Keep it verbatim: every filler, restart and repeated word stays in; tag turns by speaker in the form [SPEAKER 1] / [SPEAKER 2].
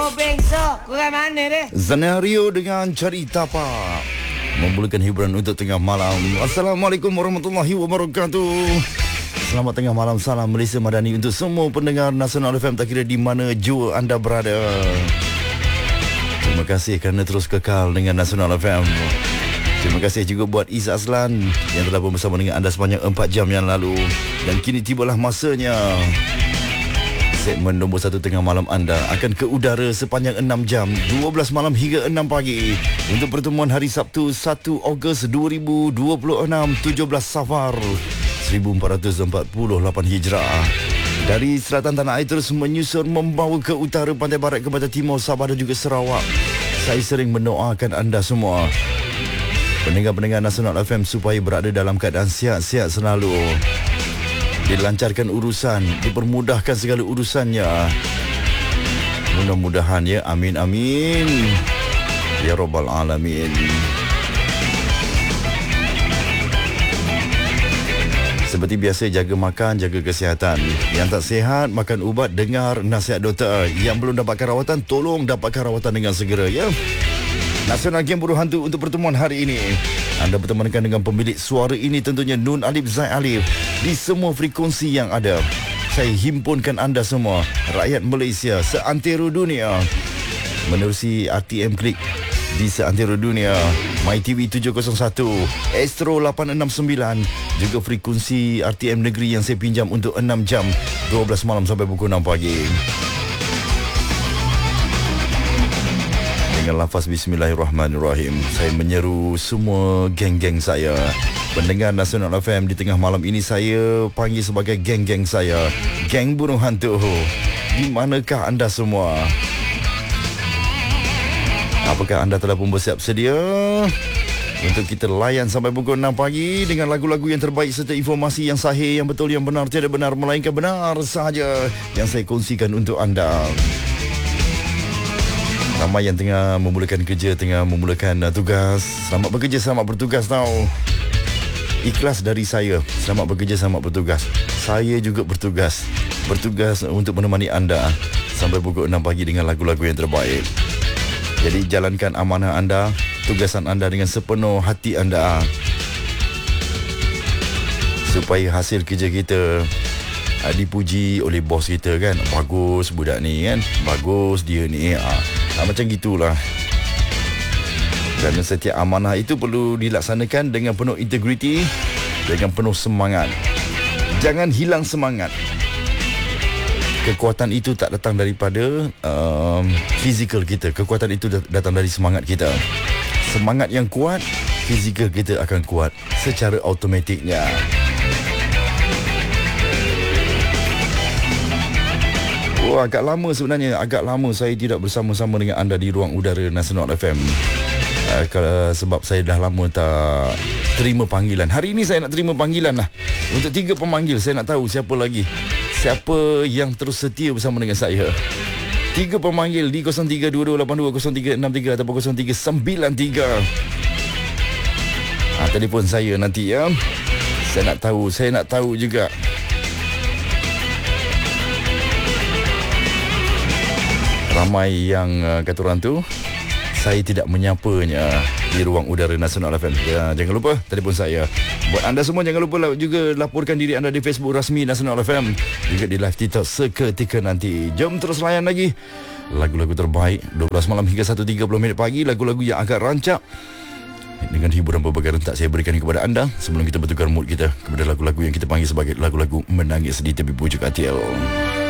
[SPEAKER 1] Oh, bengso. Kurang mana deh?
[SPEAKER 2] Zanario dengan Cari Tapak memulakan hiburan untuk tengah malam. Assalamualaikum warahmatullahi wabarakatuh. Selamat tengah malam, salam Malaysia Madani untuk semua pendengar Nasional F M, tak kira di mana jua anda berada. Terima kasih kerana terus kekal dengan Nasional F M. Terima kasih juga buat Izzat Aslan yang telah bersama dengan anda sepanjang empat jam yang lalu. Dan kini tibalah masanya segmen nombor satu tengah malam anda akan ke udara sepanjang enam jam, dua belas malam hingga enam pagi untuk pertemuan hari Sabtu satu Ogos dua ribu dua puluh enam, tujuh belas Safar seribu empat ratus empat puluh lapan Hijrah. Dari selatan tanah air terus menyusur membawa ke utara, pantai barat, ke pantai timur, Sabah dan juga Sarawak. Saya sering mendoakan anda semua, pendengar-pendengar Nasional F M, supaya berada dalam keadaan sihat-sihat selalu, dilancarkan urusan, dipermudahkan segala urusannya. Mudah-mudahan ya, amin amin ya rabbal alamin. Seperti biasa, jaga makan, jaga kesihatan. Yang tak sihat, makan ubat, dengar nasihat doktor. Yang belum dapatkan rawatan, tolong dapatkan rawatan dengan segera ya. Nasional Game Buruh Hantu untuk pertemuan hari ini. Anda bertemankan dengan pemilik suara ini, tentunya Nun Alif Zaid Alif, di semua frekuensi yang ada. Saya himpunkan anda semua, rakyat Malaysia seantero dunia, menerusi R T M Klik di seantero dunia, MyTV tujuh kosong satu, Astro lapan enam sembilan, juga frekuensi R T M Negeri yang saya pinjam untuk enam jam, dua belas malam sampai pukul enam pagi. Dengan lafaz Bismillahirrahmanirrahim, saya menyeru semua geng-geng saya, pendengar Nasional F M di tengah malam ini, saya panggil sebagai geng-geng saya, Geng Buruh Hantu. Di manakah anda semua? Apakah anda telah pun bersiap sedia untuk kita layan sampai pukul enam pagi dengan lagu-lagu yang terbaik serta informasi yang sahih, yang betul, yang benar, tiada benar melainkan benar sahaja yang saya kongsikan untuk anda. Ramai yang tengah memulakan kerja, tengah memulakan uh, tugas. Selamat bekerja, selamat bertugas tau. Ikhlas dari saya, selamat bekerja, selamat bertugas. Saya juga bertugas, bertugas untuk menemani anda sampai pukul enam pagi dengan lagu-lagu yang terbaik. Jadi jalankan amanah anda, tugasan anda dengan sepenuh hati anda, supaya hasil kerja kita uh, dipuji oleh bos kita kan. Bagus budak ni kan, bagus dia ni. uh. Nah, macam gitulah. Kerana setiap amanah itu perlu dilaksanakan dengan penuh integriti, dengan penuh semangat. Jangan hilang semangat. Kekuatan itu tak datang daripada um, fizikal kita. Kekuatan itu datang dari semangat kita. Semangat yang kuat, fizikal kita akan kuat secara automatiknya. Oh, agak lama sebenarnya, agak lama saya tidak bersama-sama dengan anda di ruang udara Nasional F M. Uh, kalau, sebab saya dah lama tak terima panggilan. Hari ini saya nak terima panggilan lah. Untuk tiga pemanggil, saya nak tahu siapa lagi, siapa yang terus setia bersama dengan saya. Tiga pemanggil di kosong tiga dua dua lapan dua kosong tiga enam tiga ataupun kosong tiga sembilan tiga. Ah, telefon saya nanti ya. Saya nak tahu, saya nak tahu juga. Ramai yang uh, kata orang tu, saya tidak menyapanya di ruang udara Nasional F M. Ya, jangan lupa telefon saya. Buat anda semua, jangan lupa juga laporkan diri anda di Facebook rasmi Nasional F M, juga di live TikTok seketika nanti. Jom terus layan lagi lagu-lagu terbaik dua belas malam hingga satu tiga puluh minit pagi. Lagu-lagu yang agak rancak dengan hiburan berbagai rentak saya berikan kepada anda sebelum kita bertukar mood kita kepada lagu-lagu yang kita panggil sebagai lagu-lagu menangis di tepi pucuk katil.